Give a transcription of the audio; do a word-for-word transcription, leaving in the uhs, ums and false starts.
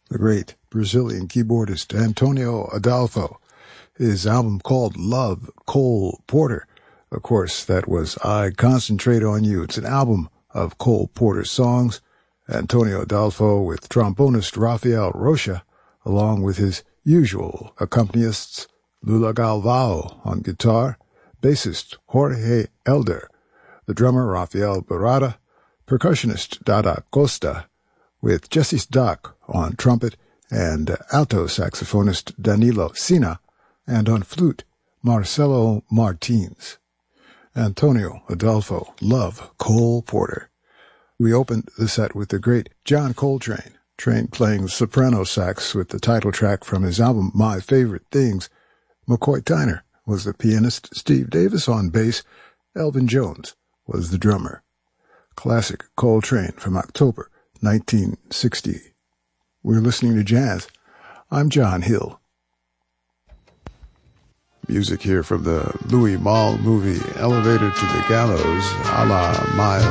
the great Brazilian keyboardist Antonio Adolfo. His album called Love, Cole Porter. Of course, that was I Concentrate on You. It's an album of Cole Porter songs. Antonio Adolfo with trombonist Rafael Rocha, along with his usual accompanists Lula Galvao on guitar, bassist Jorge Elder, the drummer Rafael Barada, percussionist Dada Costa, with Jesse Stock on trumpet and alto saxophonist Danilo Sina, and on flute Marcelo Martins. Antonio Adolfo, Love, Cole Porter. We opened the set with the great John Coltrane, Train playing soprano sax with the title track from his album My Favorite Things. McCoy Tyner was the pianist, Steve Davis on bass, Elvin Jones was the drummer. Classic Coltrane from October nineteen sixty. We're listening to jazz. I'm John Hill. Music here from the Louis Malle movie Elevator to the Gallows, a la Miles